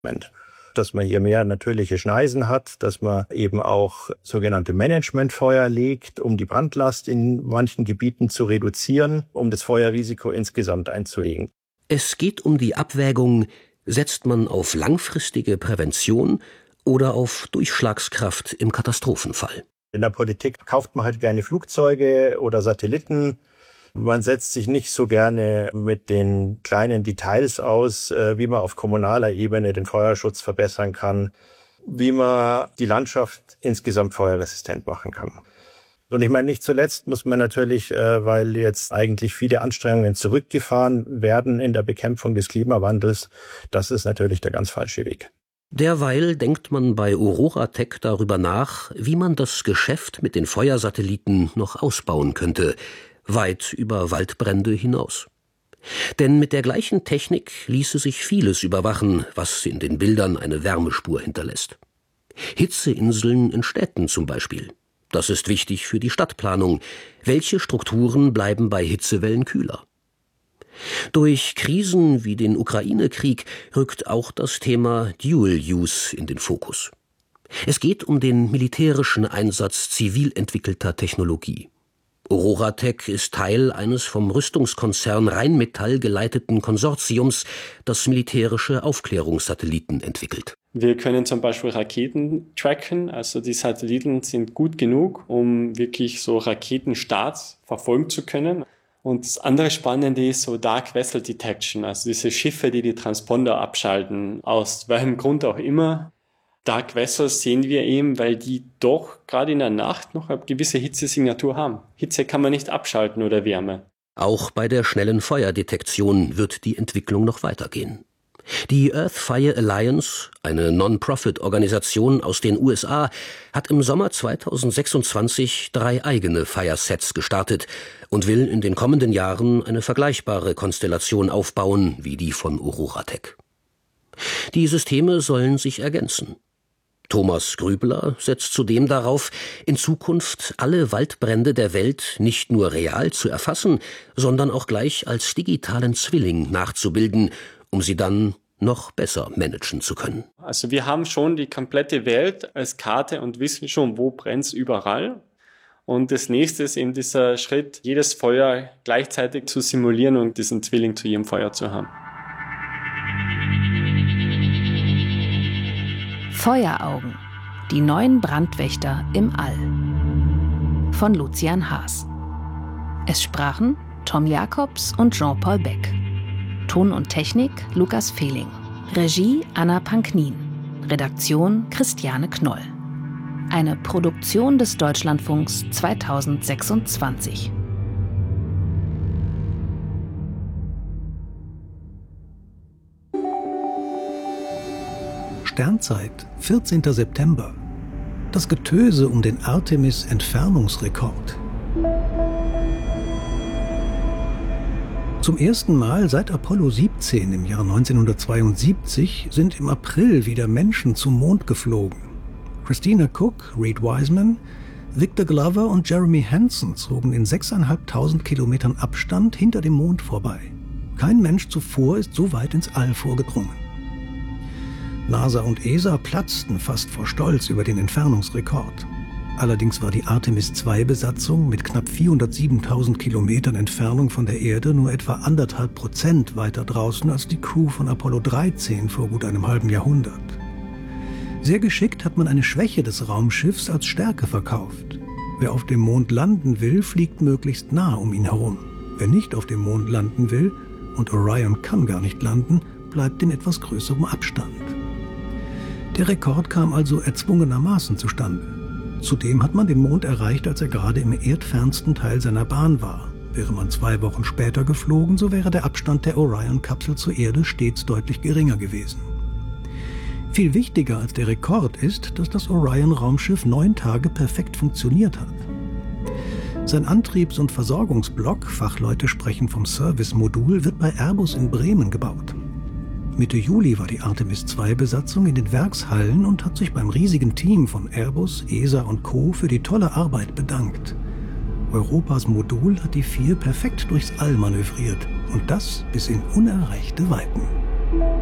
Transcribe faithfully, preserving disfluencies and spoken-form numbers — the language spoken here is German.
Dass man hier mehr natürliche Schneisen hat, dass man eben auch sogenannte Managementfeuer legt, um die Brandlast in manchen Gebieten zu reduzieren, um das Feuerrisiko insgesamt einzulegen. Es geht um die Abwägung, setzt man auf langfristige Prävention oder auf Durchschlagskraft im Katastrophenfall. In der Politik kauft man halt gerne Flugzeuge oder Satelliten. Man setzt sich nicht so gerne mit den kleinen Details aus, wie man auf kommunaler Ebene den Feuerschutz verbessern kann, wie man die Landschaft insgesamt feuerresistent machen kann. Und ich meine, nicht zuletzt muss man natürlich, weil jetzt eigentlich viele Anstrengungen zurückgefahren werden in der Bekämpfung des Klimawandels, das ist natürlich der ganz falsche Weg. Derweil denkt man bei OroraTech darüber nach, wie man das Geschäft mit den Feuersatelliten noch ausbauen könnte, weit über Waldbrände hinaus. Denn mit der gleichen Technik ließe sich vieles überwachen, was in den Bildern eine Wärmespur hinterlässt. Hitzeinseln in Städten zum Beispiel. Das ist wichtig für die Stadtplanung. Welche Strukturen bleiben bei Hitzewellen kühler? Durch Krisen wie den Ukraine-Krieg rückt auch das Thema Dual Use in den Fokus. Es geht um den militärischen Einsatz zivil entwickelter Technologie. OroraTech ist Teil eines vom Rüstungskonzern Rheinmetall geleiteten Konsortiums, das militärische Aufklärungssatelliten entwickelt. Wir können zum Beispiel Raketen tracken, also die Satelliten sind gut genug, um wirklich so Raketenstarts verfolgen zu können. Und das andere Spannende ist so Dark Vessel Detection, also diese Schiffe, die die Transponder abschalten, aus welchem Grund auch immer. Dark Vessels sehen wir eben, weil die doch gerade in der Nacht noch eine gewisse Hitzesignatur haben. Hitze kann man nicht abschalten oder Wärme. Auch bei der schnellen Feuerdetektion wird die Entwicklung noch weitergehen. Die Earth Fire Alliance, eine Non-Profit-Organisation aus den U S A, hat im Sommer zweitausendsechsundzwanzig drei eigene Fire-Sets gestartet und will in den kommenden Jahren eine vergleichbare Konstellation aufbauen wie die von OroraTech. Die Systeme sollen sich ergänzen. Thomas Grübler setzt zudem darauf, in Zukunft alle Waldbrände der Welt nicht nur real zu erfassen, sondern auch gleich als digitalen Zwilling nachzubilden, um sie dann noch besser managen zu können. Also wir haben schon die komplette Welt als Karte und wissen schon, wo brennt es überall. Und das nächste ist eben dieser Schritt, jedes Feuer gleichzeitig zu simulieren und diesen Zwilling zu jedem Feuer zu haben. Feueraugen. Die neuen Brandwächter im All. Von Lucian Haas. Es sprachen Tom Jacobs und Jean-Paul Beck. Ton und Technik Lukas Fehling. Regie Anna Panknin. Redaktion Christiane Knoll. Eine Produktion des Deutschlandfunks zweitausendsechsundzwanzig. Sternzeit, vierzehnter September. Das Getöse um den Artemis-Entfernungsrekord. Zum ersten Mal seit Apollo siebzehn im Jahr neunzehnhundertzweiundsiebzig sind im April wieder Menschen zum Mond geflogen. Christina Cook, Reed Wiseman, Victor Glover und Jeremy Hansen zogen in sechstausendfünfhundert Kilometern Abstand hinter dem Mond vorbei. Kein Mensch zuvor ist so weit ins All vorgedrungen. NASA und E S A platzten fast vor Stolz über den Entfernungsrekord. Allerdings war die Artemis zwei Besatzung mit knapp vierhundertsiebentausend Kilometern Entfernung von der Erde nur etwa anderthalb Prozent weiter draußen als die Crew von Apollo dreizehn vor gut einem halben Jahrhundert. Sehr geschickt hat man eine Schwäche des Raumschiffs als Stärke verkauft. Wer auf dem Mond landen will, fliegt möglichst nah um ihn herum. Wer nicht auf dem Mond landen will, und Orion kann gar nicht landen, bleibt in etwas größerem Abstand. Der Rekord kam also erzwungenermaßen zustande. Zudem hat man den Mond erreicht, als er gerade im erdfernsten Teil seiner Bahn war. Wäre man zwei Wochen später geflogen, so wäre der Abstand der Orion-Kapsel zur Erde stets deutlich geringer gewesen. Viel wichtiger als der Rekord ist, dass das Orion-Raumschiff neun Tage perfekt funktioniert hat. Sein Antriebs- und Versorgungsblock, Fachleute sprechen vom Service-Modul, wird bei Airbus in Bremen gebaut. Mitte Juli war die Artemis zwei Besatzung in den Werkshallen und hat sich beim riesigen Team von Airbus, E S A und Co. für die tolle Arbeit bedankt. Europas Modul hat die vier perfekt durchs All manövriert und das bis in unerreichte Weiten.